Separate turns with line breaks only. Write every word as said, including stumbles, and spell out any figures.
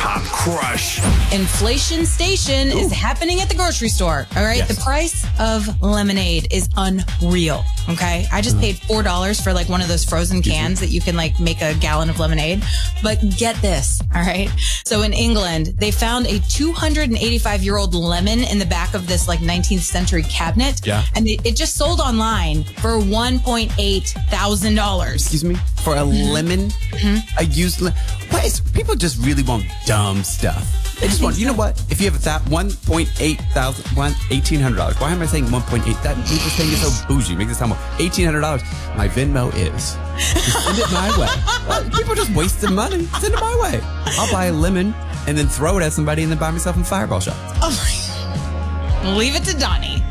Top Crush.
Inflation Station Ooh. Is happening at the grocery store. All right. Yes. The price of lemonade is unreal. Okay. I just paid four dollars for like one of those frozen cans that you can like make a gallon of lemonade. But get this. All right. So in England, they found a two hundred eighty-five year old lemon in the back of this like nineteenth century cabinet.
Yeah.
And it, it just sold online for one point eight thousand dollars.
Excuse me? For a mm-hmm. lemon? Mm-hmm. A used lemon? Why is people just really want dumb stuff? They just want, you know what? If you have a that one point eight thousand, one, eighteen hundred dollars. Why am I saying one point eight? That makes this thing is so bougie. Makes it sound more. eighteen hundred dollars. My Venmo is. Just send it my way. Well, people just wasting money. Send it my way. I'll buy a lemon and then throw it at somebody and then buy myself a Fireball shot.
Oh my. Leave it to Donnie.